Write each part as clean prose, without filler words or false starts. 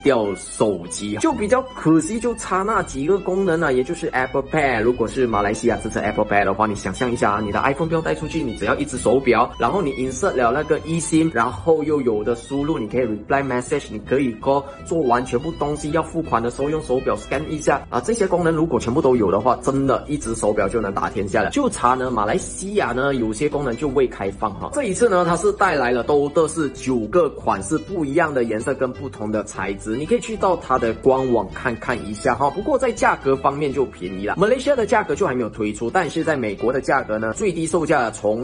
掉手机，就比较可惜，就差那几个功能啊，也就是 Apple Pay。如果是马来西亚支持 Apple Pay 的话，你想象一下啊，你的 iPhone 不要带出去，你只要一只手表，然后你 insert 了那个 eSIM， 然后又有的输入，你可以 reply message， 你可以做完全部东西，要付款的时候用手表 scan 一下啊，这些功能如果全部都有的话，真的一只手表就能打天下了。就差呢，马来西亚呢有些功能就未开放哈。这一次呢，它是带来了都是9个款式不一样的颜色跟不同的材质。你可以去到它的官网看看一下哈，不过在价格方面就便宜了。马来西亚的价格就还没有推出，但是在美国的价格呢，最低售价从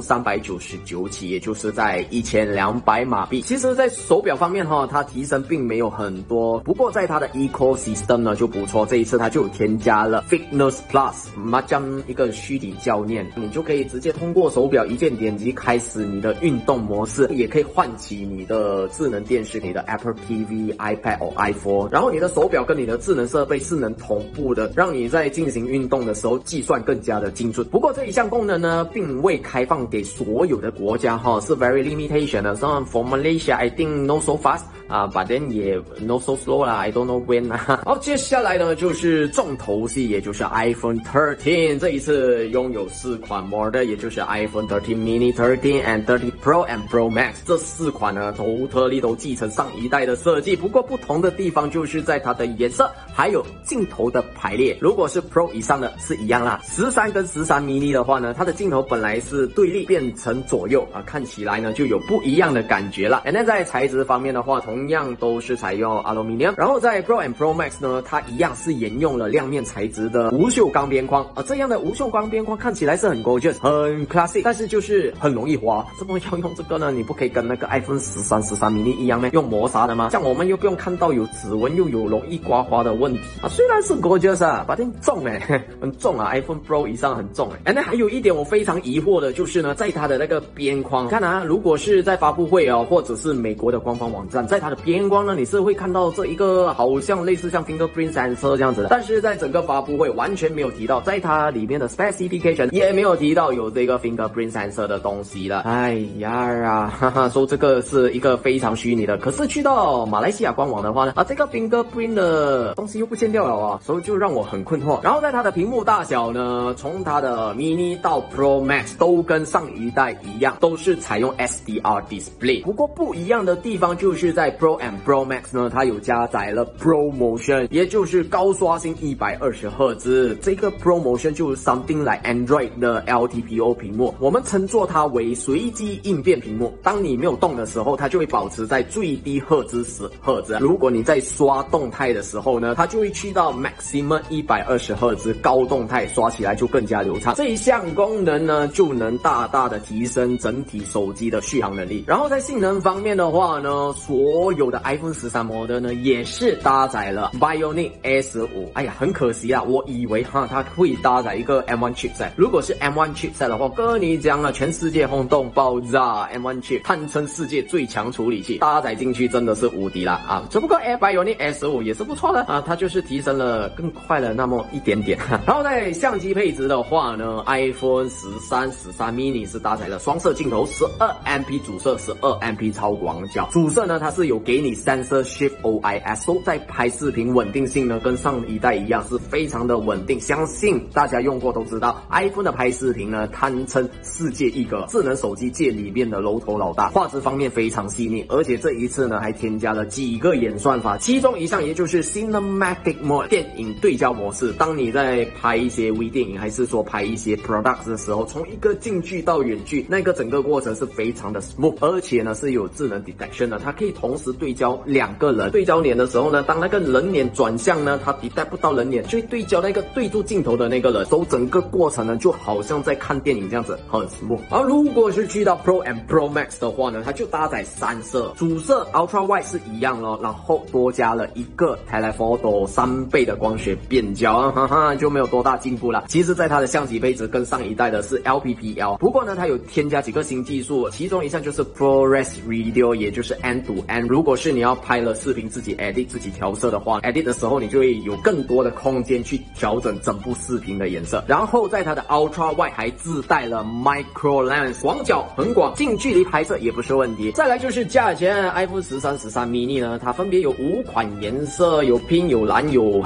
399起，也就是在1200马币。其实，在手表方面哈，它提升并没有很多，不过在它的 ecosystem 呢就不错。这一次它就有添加了 Fitness Plus， macam 一个虚拟教练，你就可以直接通过手表一键点击开始你的运动模式，也可以唤起你的智能电视，你的 Apple TV、iPad 或 iPhone， 然后你的手表跟你的智能设备是能同步的，让你在进行运动的时候计算更加的精准。不过这一项功能呢，并未开放给所有的国家哈，是 very limitation 的。So for Malaysia, I think not so fast but then 也 not so slow 啦 ，I don't know when 啊。好，接下来呢就是重头戏，也就是 iPhone 13， 这一次拥有4款 model， 也就是 iPhone 13 mini、13 and 13 Pro and Pro Max， 这4款呢totally都继承上一代的设计，不过不同的地方就是在它的颜色还有镜头的排列。如果是 Pro 以上的是一样啦，13跟13 mini 的话呢，它的镜头本来是对立变成左右啊，看起来呢就有不一样的感觉啦。那在材质方面的话，同样都是采用 Aluminium， 然后在 Pro and Pro Max 呢，它一样是沿用了亮面材质的无锈钢边框啊，这样的无锈钢边框看起来是很 gorgeous 很 classic， 但是就是很容易滑。怎么要用这个呢？你不可以跟那个 iPhone 13 mini 一样吗？用磨砂的吗？像我们又不用看到有指纹又有容易刮花的问题啊，虽然是 gorgeous 啊，把它重很重啊 ，iPhone Pro 以上很重那还有一点我非常疑惑的就是呢，在它的那个边框，看啊，如果是在发布会或者是美国的官方网站，在它的边框呢，你是会看到这一个好像类似像 fingerprint sensor 这样子的，但是在整个发布会完全没有提到，在它里面的 specification 也没有提到有这个 fingerprint sensor 的东西了。哎呀哈哈，说这个是一个非常虚拟的，可是去到马来西亚官网的话呢，这个 fingerprint 的东西又不见掉了所以就让我很困惑。然后在它的屏幕大小呢，从它的 mini 到 Pro Max 都跟上一代一样，都是采用 SDR display， 不过不一样的地方就是在 Pro and Pro Max 呢，它有加载了 Pro Motion， 也就是高刷新120赫兹。这个 Pro Motion 就是 something like Android 的 LTPO 屏幕，我们称作它为随机应变屏幕。当你没有动的时候，它就会保持在最低赫兹10赫兹。如果你在刷动态的时候呢，它就会去到 maximum 120赫兹，高动态刷起来就更加流畅。这一项功能呢，就能大大的提升整体手机的续航能力。然后在性能方面的话呢，所有的 iPhone 13 model 呢也是搭载了 Bionic A15。哎呀，很可惜啊，我以为它会搭载一个 M1 chipset。如果是 M1 chipset 的话，跟你讲了，全世界轰动爆炸 ，M1 chip 堪称世界最强处理器，搭载进去真的是无敌啦只不过 Bionic A15 也是不错的它就是提升了更快了那么一点点。然后在相机配置的话呢 ，iPhone 13 mini 是搭载了双摄镜头，12MP 主摄，12MP 超广角。主摄呢，它是有给你 Sensor Shift OIS， 在拍视频稳定性呢，跟上一代一样是非常的稳定。相信大家用过都知道 ，iPhone 的拍视频呢，堪称世界一个智能手机界里面的龙头老大。画质方面非常细腻，而且这一次呢，还添加了几个演算法，其中一项也就是 Cinematic Mode 电影对焦模式。当你在拍一些微电影，还是说拍一些 products 的时候，从一个近距到远距，那个整个过程是非常的 smooth， 而且呢是有智能 detection 的，它可以同时对焦2个人。对焦脸的时候呢，当那个人脸转向呢，它 detect 不到人脸，就会对焦那个对住镜头的那个人，所以整个过程呢就好像在看电影这样子，很 smooth。而如果是去到 Pro and Pro Max 的话呢，它就搭载3摄，主摄 Ultra Wide 是一样咯，然后多加了一个 Telephoto 3倍的光学变焦就没有多大进步了。其实在它的相机配置跟上一代的是 LPPL， 不过呢它有添加几个新技术，其中一项就是 ProRes Video， 也就是 End to End。如果是你要拍了视频自己 edit 自己调色的话 ，edit 的时候你就会有更多的空间去调整整部视频的颜色。然后在它的 Ultra Wide 还自带了 Micro Lens， 广角很广，近距离拍摄也不是问题。再来就是价钱 ，iPhone 13 mini 呢，它分别有有5款颜色，有 pink 有蓝有